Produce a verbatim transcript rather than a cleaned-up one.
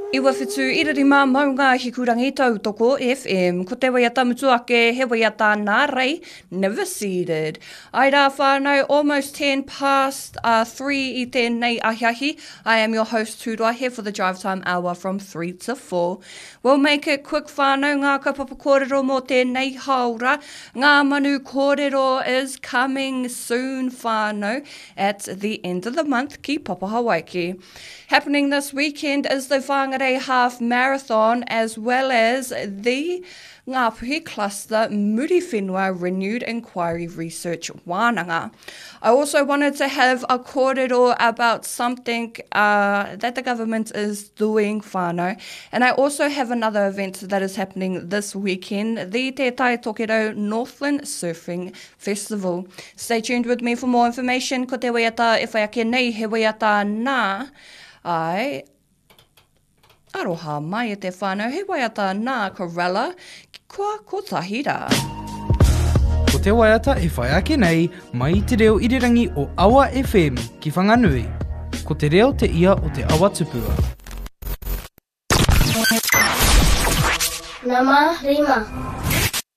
Iwa whitu irarima maunga hikurangi tautoko F M, ko te waiata mutuake he waiata nā rei, never seeded. Ai rā whānau, almost ten past uh, three i tēnei ahiahi. I am your host Tūroa here for the Drive Time Hour from three to four. We'll make it quick whānau, ngā kaupapa kōrero mō tēnei haura. Ngā manu kōrero is coming soon whānau at the end of the month ki Papa Hawaiki. Happening this weekend is the Whangarei Half Marathon as well as the Ngāpuhi Cluster Muri Whenua Renewed Inquiry Research Wānanga. I also wanted to have a kōrero about something uh, that the government is doing whānau, and I also have another event that is happening this weekend, the Te Tai Tokerau Northland Surfing Festival. Stay tuned with me for more information. Ko te waiata e whai ake nei he waiata nā. Ai, aroha mai e te whānau, he waiata nā Corella, kua kotahira. Ko te waiata e whai ake nei, mai te reo irirangi o Awa F M ki Whanganui. Ko te reo te ia o te awa tupua. Nama Rima.